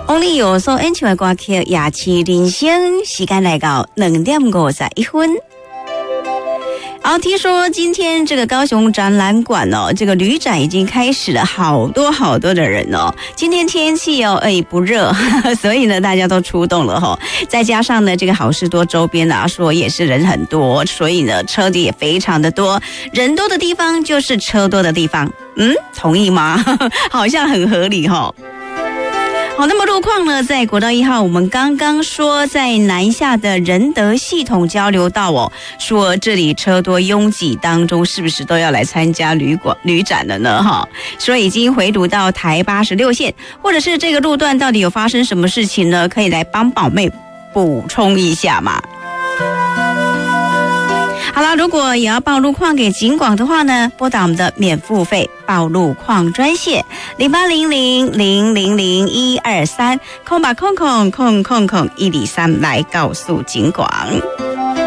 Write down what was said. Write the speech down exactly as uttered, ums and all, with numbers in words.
王力友所演唱的歌曲《夜市人生》，时间来到两点五十一分。好，听说今天这个高雄展览馆哦，这个旅展已经开始了，好多好多的人哦。今天天气哦，哎不热，呵呵，所以呢大家都出动了哦。再加上呢这个好事多周边啊，说也是人很多，所以呢车子也非常的多。人多的地方就是车多的地方，嗯，同意吗？好像很合理哦。好，那么路况呢，在国道一号，我们刚刚说在南下的仁德系统交流道哦，说这里车多拥挤当中，是不是都要来参加旅馆旅展了呢？哈，说已经回堵到台八十六线，或者是这个路段到底有发生什么事情呢？可以来帮宝妹补充一下嘛。好了，如果也要报路况给警广的话呢，拨打我们的免付费报路况专线零八零零零零零一二三空吧空空空空空一零三来告诉警广。